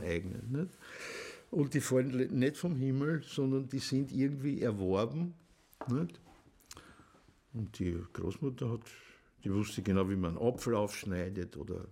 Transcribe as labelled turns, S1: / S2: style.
S1: aneignen. Nicht? Und die fallen nicht vom Himmel, sondern die sind irgendwie erworben. Nicht? Und die Großmutter die wusste genau, wie man einen Apfel aufschneidet oder